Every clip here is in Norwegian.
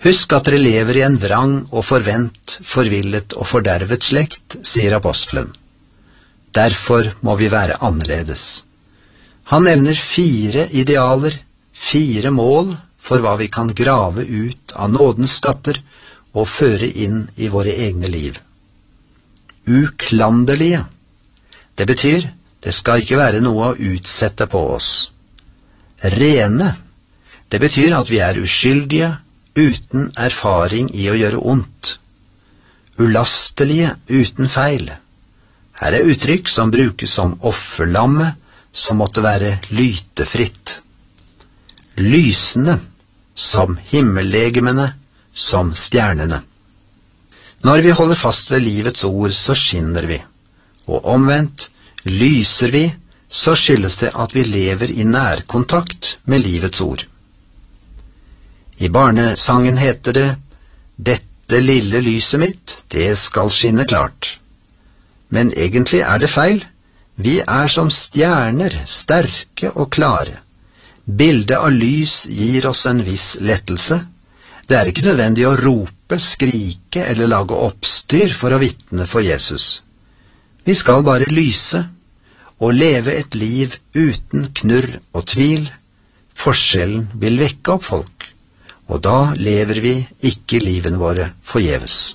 Husk at dere lever i en vrang og forvent, forvillet og fordervet slekt, sier apostelen. Derfor må vi være annerledes. Han nevner 4 idealer, 4 mål for hva vi kan grave ut av nådens skatter og føre inn i våre egne liv. Uklanderlige. Det betyr, det skal ikke være noe å utsette på oss. Rene. Det betyr at vi er uskyldige, uten erfaring i å gjøre ondt. Ulastelige, uten feil. Her er uttrykk som brukes som offerlamme, som måtte være lytefritt. Lysende, som himmellegemene, som stjernene. Når vi holder fast ved livets ord, så skinner vi. Og omvendt, lyser vi, så skyldes det at vi lever i nærkontakt med livets ord. I barnesangen heter det, «Dette lille lyset mitt, det skal skinne klart». Men egentlig er det feil. Vi er som stjerner, sterke og klare. Bildet av lys gir oss en viss lettelse. Det er ikke nødvendig å rope, skrike eller lage oppstyr for å vitne for Jesus. Vi skal bare lyse og leve et liv uten knurr og tvil. Forskjellen vil vekke opp folk, og da lever vi ikke livene våre forgjeves.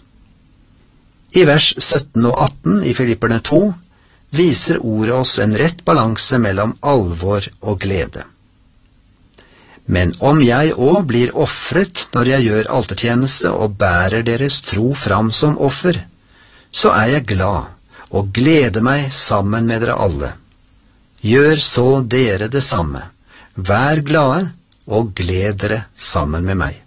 I vers 17 og 18 i Filipperne 2 viser ordet oss en rett balanse mellom alvor og glede. Men om jeg også blir offret når jeg gjør altertjeneste og bærer deres tro fram som offer, så er jeg glad og gleder meg sammen med dere alle. Gjør så dere det samme. Vær glade og gled dere sammen med meg.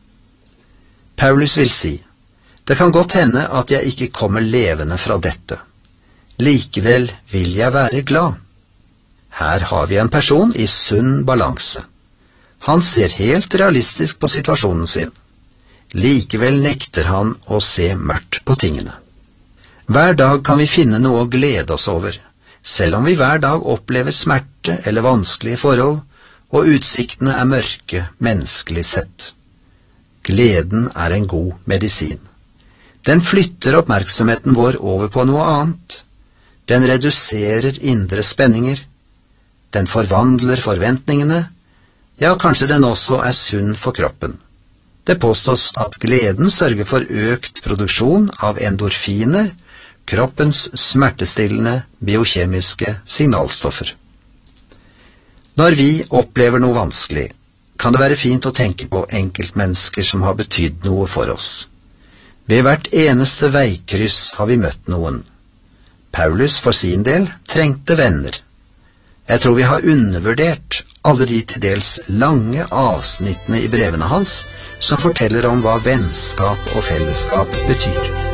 Paulus vil si, det kan godt hende at jeg ikke kommer levende fra dette. Likevel vil jeg være glad. Her har vi en person i sunn balanse. Han ser helt realistisk på situasjonen sin. Likevel nekter han å se mørkt på tingene. Hver dag kan vi finne noe å glede oss over, selv om vi hver dag opplever smerte eller vanskelige forhold, og utsiktene er mørke menneskelig sett. Gleden er en god medisin. Den flytter oppmerksomheten vår over på noe annet. Den reduserer indre spenninger. Den forvandler forventningene. Ja, kanskje den også er sunn for kroppen. Det påstås at gleden sørger for økt produksjon av endorfiner, kroppens smertestillende biokjemiske signalstoffer. Når vi opplever noe vanskelig, kan det være fint å tenke på enkeltmennesker som har betydd noe for oss. Ved hvert eneste veikryss har vi møtt noen. Paulus for sin del trengte venner. Jeg tror vi har undervurdert alle de til dels lange avsnittene i brevene hans som forteller om hva vennskap og fellesskap betyr.